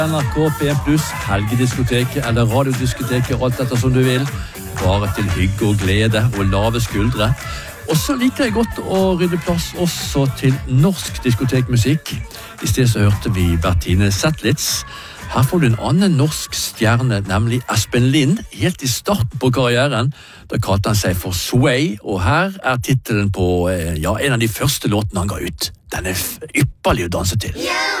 NRK P1+, helgediskoteket eller radiodiskoteket, alt etter som du vil. Bare til hygge og glede og lave skuldre. Og så liker jeg godt å rydde plass også til norsk diskotekmusikk. I sted så hørte vi Bertine Zetlitz. Her får du en annen norsk stjerne, nemlig Espen Lind, helt i starten på karrieren. Da kalte han seg for Sway, og her er titelen på en av de første låtene han ga ut. Den er ypperlig å danse til.